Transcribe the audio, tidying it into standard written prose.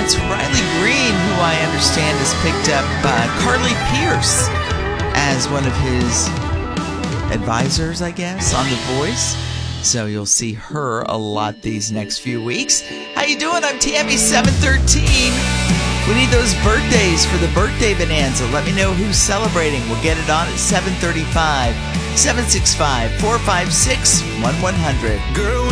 it's Riley Green, who I understand has picked up Carly Pierce as one of his advisors, I guess, on The Voice. So you'll see her a lot these next few weeks. How you doing? I'm Tammy713. We need those birthdays for the birthday bonanza. Let me know who's celebrating. We'll get it on at 7:35. 765-456-1100. Girl.